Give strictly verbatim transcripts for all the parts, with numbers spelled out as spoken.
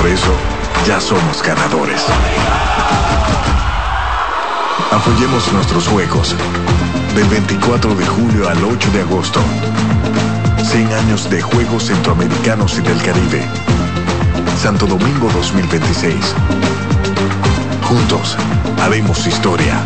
eso, ya somos ganadores. Apoyemos nuestros juegos. Del veinticuatro de julio al ocho de agosto. cien años de Juegos Centroamericanos y del Caribe. Santo Domingo dos mil veintiséis. Juntos, haremos historia.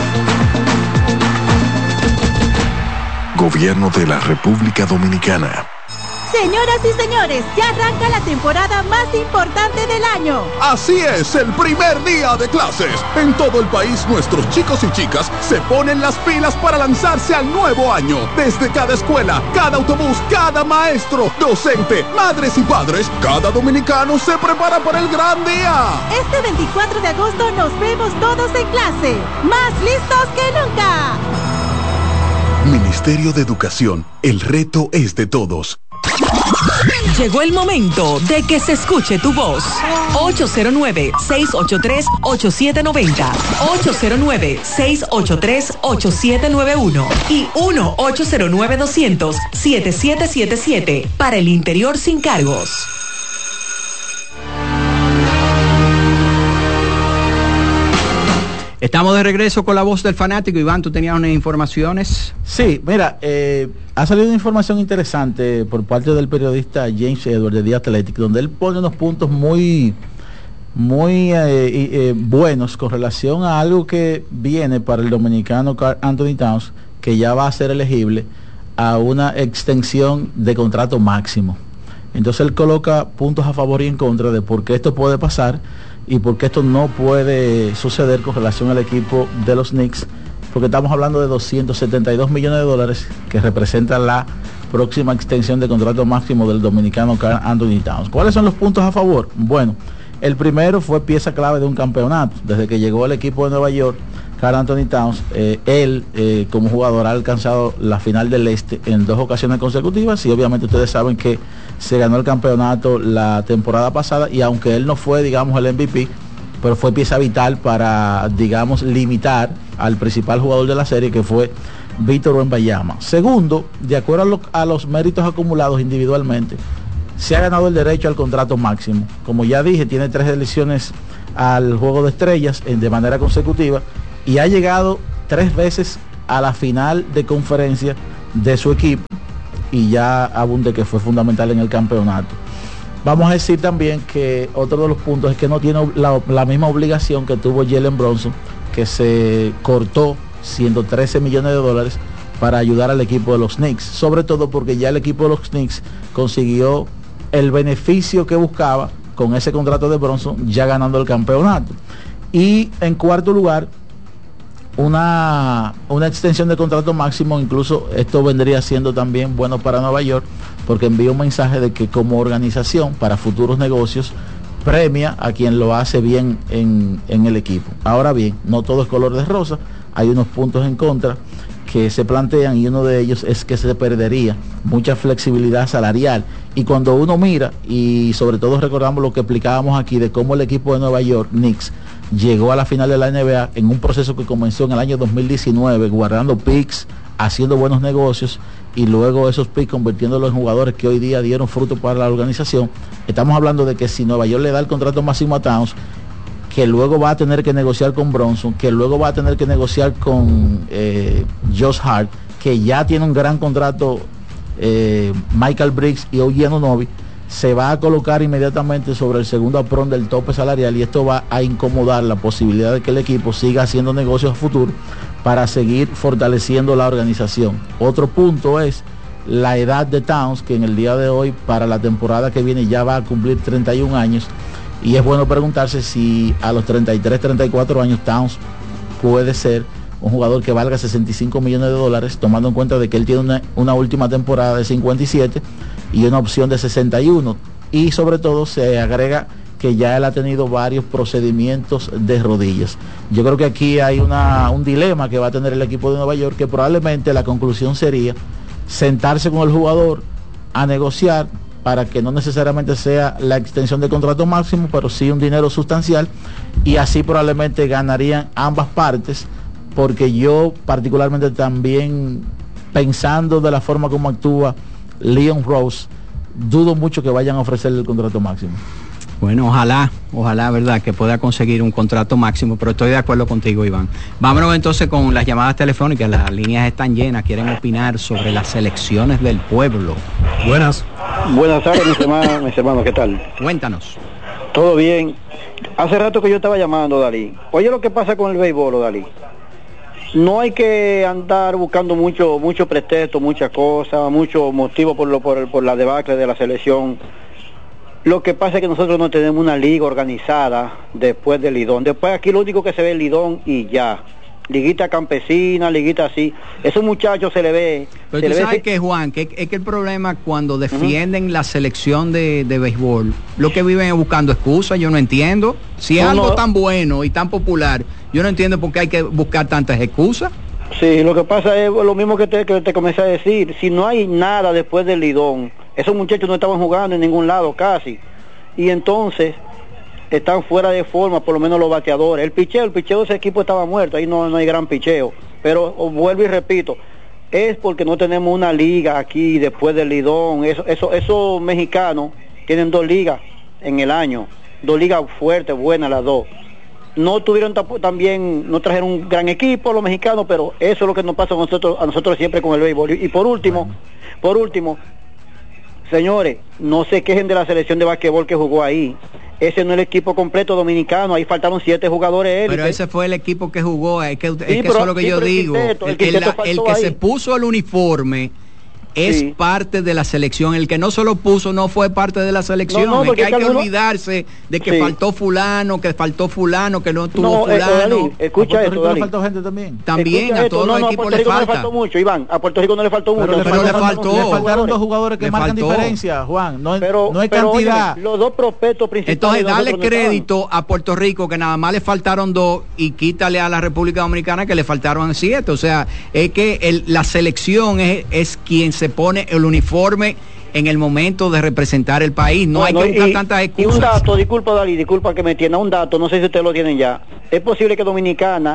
Gobierno de la República Dominicana. Señoras y señores, ya arranca la temporada más importante del año. Así es, el primer día de clases. En todo el país, nuestros chicos y chicas se ponen las pilas para lanzarse al nuevo año. Desde cada escuela, cada autobús, cada maestro, docente, madres y padres, cada dominicano se prepara para el gran día. Este veinticuatro de agosto nos vemos todos en clase, más listos que nunca. Ministerio de Educación, el reto es de todos. Llegó el momento de que se escuche tu voz. ocho cero nueve, seis ocho tres, ocho siete nueve cero, ocho cero nueve, seis ocho tres, ocho siete nueve uno y uno ocho cero nueve, dos cero cero, siete siete siete siete para el interior sin cargos. Estamos de regreso con la voz del fanático. Iván, ¿tú tenías unas informaciones? Sí, mira, eh, ha salido una información interesante por parte del periodista James Edwards de The Athletic, donde él pone unos puntos muy, muy eh, eh, buenos con relación a algo que viene para el dominicano Karl Anthony Towns, que ya va a ser elegible a una extensión de contrato máximo. Entonces él coloca puntos a favor y en contra de por qué esto puede pasar y por qué esto no puede suceder con relación al equipo de los Knicks, porque estamos hablando de doscientos setenta y dos millones de dólares que representa la próxima extensión de contrato máximo del dominicano Karl Anthony Towns. ¿Cuáles son los puntos a favor? Bueno, el primero fue pieza clave de un campeonato. Desde que llegó al equipo de Nueva York, Karl Anthony Towns, eh, él eh, como jugador ha alcanzado la final del Este en dos ocasiones consecutivas, y obviamente ustedes saben que se ganó el campeonato la temporada pasada, y aunque él no fue, digamos, el M V P, pero fue pieza vital para, digamos, limitar al principal jugador de la serie, que fue Víctor Wembanyama. Segundo, de acuerdo a, lo, a los méritos acumulados individualmente, se ha ganado el derecho al contrato máximo. Como ya dije, tiene tres elecciones al Juego de Estrellas en, de manera consecutiva, y ha llegado tres veces a la final de conferencia de su equipo, y ya abunde que fue fundamental en el campeonato. Vamos a decir también que otro de los puntos es que no tiene la, la misma obligación que tuvo Jalen Brunson, que se cortó ciento trece millones de dólares para ayudar al equipo de los Knicks, sobre todo porque ya el equipo de los Knicks consiguió el beneficio que buscaba con ese contrato de Brunson, ya ganando el campeonato. Y en cuarto lugar, una, una extensión de contrato máximo. Incluso esto vendría siendo también bueno para Nueva York, porque envía un mensaje de que como organización para futuros negocios premia a quien lo hace bien en, en el equipo. Ahora bien, no todo es color de rosa, hay unos puntos en contra que se plantean, y uno de ellos es que se perdería mucha flexibilidad salarial. Y cuando uno mira, y sobre todo recordamos lo que explicábamos aquí de cómo el equipo de Nueva York, Knicks, llegó a la final de la N B A en un proceso que comenzó en el año dos mil diecinueve, guardando picks, haciendo buenos negocios, y luego esos picks convirtiéndolos en jugadores que hoy día dieron fruto para la organización. Estamos hablando de que si Nueva York le da el contrato máximo a Towns, que luego va a tener que negociar con Brunson, que luego va a tener que negociar con eh, Josh Hart, que ya tiene un gran contrato, eh, Michael Briggs y O G Anunoby, se va a colocar inmediatamente sobre el segundo aprón del tope salarial, y esto va a incomodar la posibilidad de que el equipo siga haciendo negocios a futuro para seguir fortaleciendo la organización. Otro punto es la edad de Towns, que en el día de hoy, para la temporada que viene, ya va a cumplir treinta y un años, y es bueno preguntarse si a los treinta y tres, treinta y cuatro años Towns puede ser un jugador que valga sesenta y cinco millones de dólares, tomando en cuenta de que él tiene una, una última temporada de cincuenta y siete y una opción de sesenta y uno, y sobre todo se agrega que ya él ha tenido varios procedimientos de rodillas. Yo creo que aquí hay una, un dilema que va a tener el equipo de Nueva York, que probablemente la conclusión sería sentarse con el jugador a negociar para que no necesariamente sea la extensión de contrato máximo, pero sí un dinero sustancial, y así probablemente ganarían ambas partes, porque yo particularmente también, pensando de la forma como actúa Leon Rose, dudo mucho que vayan a ofrecerle el contrato máximo. Bueno, ojalá, ojalá, verdad, que pueda conseguir un contrato máximo, pero estoy de acuerdo contigo, Iván. Vámonos entonces con las llamadas telefónicas, las líneas están llenas, quieren opinar sobre las elecciones del pueblo. Buenas. Buenas tardes, mis hermanos, mis hermanos, ¿qué tal? Cuéntanos. Todo bien. Hace rato que yo estaba llamando, Dalí. Oye, lo que pasa con el béisbol, Dalí. No hay que andar buscando mucho mucho pretexto, muchas cosas, mucho motivo por, lo, por, por la debacle de la selección. Lo que pasa es que nosotros no tenemos una liga organizada después del Lidón. Después aquí lo único que se ve es el Lidón y ya. Liguita campesina, liguita así. Esos muchachos se le ve... Pero se tú le sabes ve... que, Juan, que es que el problema cuando defienden uh-huh. la selección de, de béisbol, lo que viven es buscando excusas, yo no entiendo. Si es no, algo no. tan bueno y tan popular, yo no entiendo por qué hay que buscar tantas excusas. Sí, lo que pasa es lo mismo que te, que te comencé a decir. Si no hay nada después del Lidón, esos muchachos no estaban jugando en ningún lado casi. Y entonces... están fuera de forma, por lo menos los bateadores. El picheo, el picheo de ese equipo estaba muerto, ahí no, no hay gran picheo. Pero oh, vuelvo y repito, es porque no tenemos una liga aquí después del Lidón. Eso, eso, esos mexicanos tienen dos ligas en el año, dos ligas fuertes, buenas las dos. No tuvieron también, no trajeron un gran equipo los mexicanos, pero eso es lo que nos pasa a nosotros, a nosotros siempre con el béisbol. Y, y por último, por último, señores, no se quejen de la selección de basquetbol que jugó ahí. Ese no es el equipo completo dominicano, ahí faltaron siete jugadores élites. Pero ese fue el equipo que jugó, es que, es sí, que pero, eso es lo que sí, yo digo. El, quinteto, el, el, el, el que ahí. se puso el uniforme es sí. parte de la selección. El que no se lo puso no fue parte de la selección. No, no, es que hay que alguno... olvidarse de que sí. faltó fulano, que faltó fulano, que no tuvo no, fulano. Eh, Dalí, escucha a esto, Dalí. Le faltó gente también. También escucha a todos no, los no, equipos a Puerto le Rico falta. No le faltó mucho, Iván. A Puerto Rico no le faltó mucho. Pero, le, pero le faltó. Le faltaron dos jugadores que le marcan faltó. diferencia, Juan. No, pero, no hay pero, cantidad. Oye, los dos prospectos principales. Entonces, dale crédito a Puerto Rico que nada más le faltaron dos y quítale a la República Dominicana que le faltaron siete. O sea, es que el, la selección es, es quien se pone el uniforme en el momento de representar el país. No bueno, hay que buscar y, tantas excusas. Y un dato, disculpa Dalí, disculpa que me entienda, un dato, no sé si ustedes lo tienen ya. Es posible que Dominicana,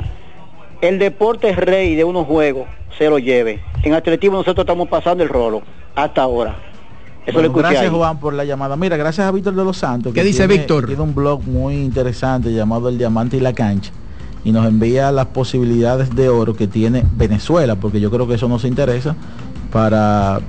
el deporte rey de unos juegos, se lo lleve. En atletismo nosotros estamos pasando el rolo, hasta ahora. Eso bueno, le escuché gracias ahí. Juan por la llamada. Mira, gracias a Víctor de los Santos. ¿Qué dice tiene, Víctor? Tiene un blog muy interesante llamado El Diamante y la Cancha. Y nos envía las posibilidades de oro que tiene Venezuela, porque yo creo que eso nos interesa para